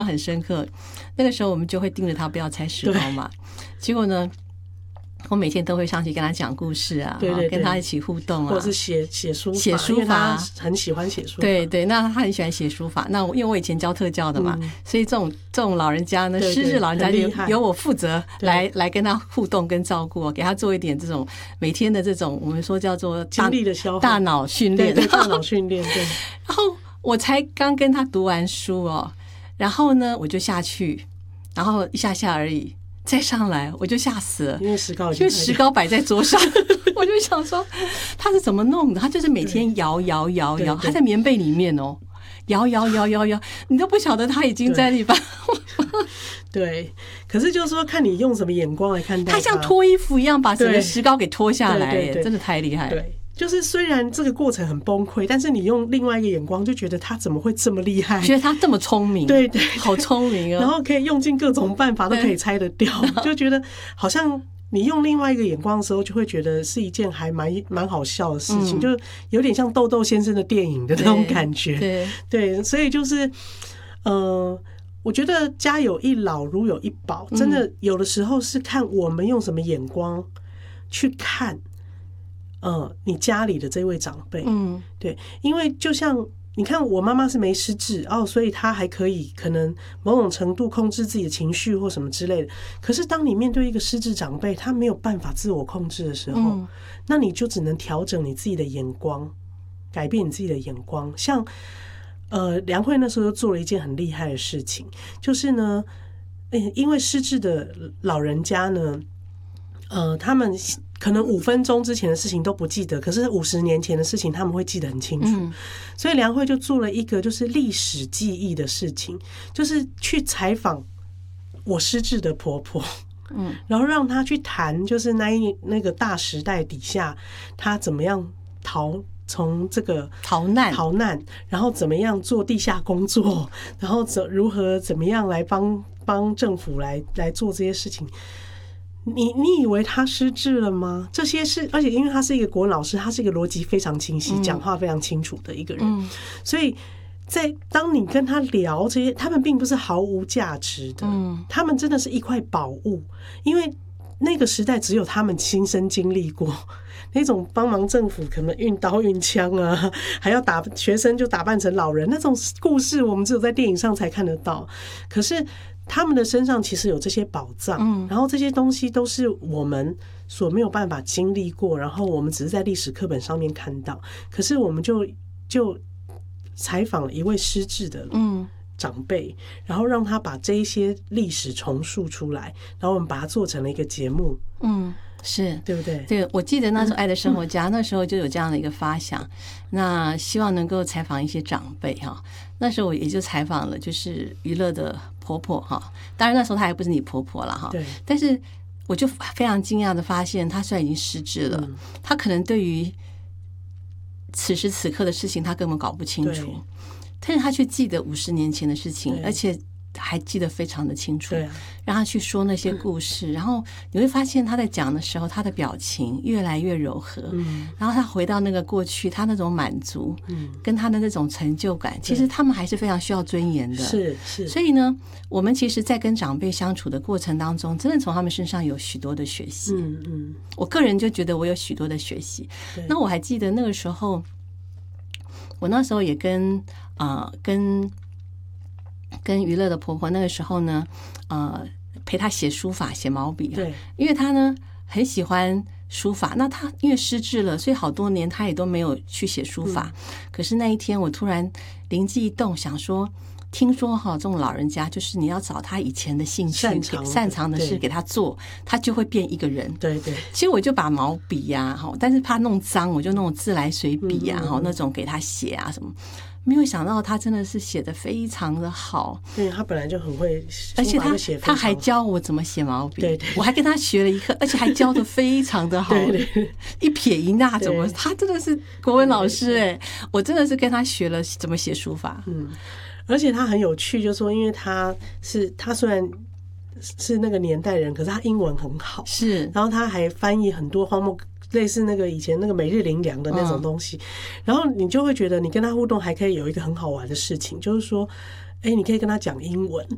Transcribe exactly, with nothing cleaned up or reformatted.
很深刻。那个时候我们就会盯着他不要拆石膏嘛，结果呢我每天都会上去跟他讲故事啊， 对对对， 跟他一起互动啊， 或者是写写书法， 写书法， 很喜欢写书法。 对对，那他很喜欢写书法。那我因为我以前教特教的嘛，嗯、所以这种这种老人家呢，失智老人家就由我负责来来跟他互动跟照顾，给他做一点这种每天的这种我们说叫做精力的消耗、 大脑训练、 对大脑训练。对， 然后我才刚跟他读完书哦，然后呢我就下去，然后一下下而已。再上来我就吓死了， 因为石膏因为石膏摆在桌上我就想说他是怎么弄的，他就是每天摇摇摇摇，他在棉被里面哦，摇摇摇摇摇，你都不晓得他已经在里边对，可是就是说看你用什么眼光来看待他， 他像脱衣服一样把整个石膏给脱下来，对对对，真的太厉害了。 对，就是虽然这个过程很崩溃，但是你用另外一个眼光就觉得他怎么会这么厉害， 觉得他这么聪明， 对 对, 对， 好聪明啊， 然后可以用尽各种办法都可以拆得掉，就觉得好像你用另外一个眼光的时候就会觉得是一件还蛮蛮好笑的事情，嗯、就有点像豆豆先生的电影的那种感觉。 对对, 对，所以就是呃我觉得家有一老如有一宝，真的有的时候是看我们用什么眼光去看呃，你家里的这位长辈，嗯，对，因为就像你看，我妈妈是没失智哦，所以她还可以可能某种程度控制自己的情绪或什么之类的。可是当你面对一个失智长辈，他没有办法自我控制的时候，嗯、那你就只能调整你自己的眼光，改变你自己的眼光。像呃，梁慧那时候又做了一件很厉害的事情，就是呢，因为失智的老人家呢，呃，他们可能五分钟之前的事情都不记得，可是五十年前的事情他们会记得很清楚。嗯、所以梁慧就做了一个就是历史记忆的事情，就是去采访我失智的婆婆，嗯，然后让她去谈，就是那一那个大时代底下，她怎么样逃。从这个逃难逃难，然后怎么样做地下工作，然后怎如何怎么样来帮帮政府来来做这些事情。你你以为他失智了吗？这些是，而且因为他是一个国文老师，他是一个逻辑非常清晰、讲、嗯、话非常清楚的一个人，嗯、所以在当你跟他聊这些，他们并不是毫无价值的，嗯、他们真的是一块宝物，因为那个时代只有他们亲身经历过。那种帮忙政府可能运刀运枪啊，还要打学生就打扮成老人那种故事，我们只有在电影上才看得到。可是他们的身上其实有这些宝藏，嗯，然后这些东西都是我们所没有办法经历过，然后我们只是在历史课本上面看到。可是我们就就采访了一位失智的长辈，嗯，然后让他把这一些历史重述出来，然后我们把它做成了一个节目，嗯。 是对不对？ 对，我记得那时候《爱的生活家》那时候就有这样的一个发想，那希望能够采访一些长辈哈。那时候我也就采访了，就是娱乐的婆婆哈。当然那时候她还不是你婆婆了哈。 对。 但是我就非常惊讶的发现，她虽然已经失智了，嗯、她可能对于此时此刻的事情，她根本搞不清楚，但是她却记得五十年前的事情，而且还记得非常的清楚， 对啊， 让他去说那些故事，嗯、然后你会发现他在讲的时候，他的表情越来越柔和，嗯，然后他回到那个过去，他那种满足，嗯，跟他的那种成就感，其实他们还是非常需要尊严的， 是是。 所以呢，我们其实，在跟长辈相处的过程当中，真的从他们身上有许多的学习， 嗯嗯。 我个人就觉得我有许多的学习。那我还记得那个时候，我那时候也跟啊、呃、跟。跟娱乐的婆婆那个时候呢，呃，陪她写书法、写毛笔， 对， 因为她呢很喜欢书法。那她因为失智了，所以好多年她也都没有去写书法。嗯、可是那一天，我突然灵机一动，想说，听说哈，这种老人家就是你要找他以前的兴趣、擅长擅长的事给他做，他就会变一个人。 对对。 其实我就把毛笔呀，哈，但是怕弄脏，我就弄自来水笔呀，哈、嗯嗯，那种给他写啊什么。没有想到他真的是写得非常的好， 对，他本来就很会， 而且他他还教我怎么写毛笔， 对对， 我还跟他学了一课，而且还教得非常的好， 对对， 一撇一捺怎么，他真的是国文老师哎，我真的是跟他学了怎么写书法， 嗯，而且他很有趣，就是说，因为他是他虽然是那个年代人，可是他英文很好， 是，然后他还翻译很多荒漠。类似那个以前那个每日灵粮的那种东西，嗯、然后你就会觉得你跟他互动还可以有一个很好玩的事情，就是说，哎，你可以跟他讲英文，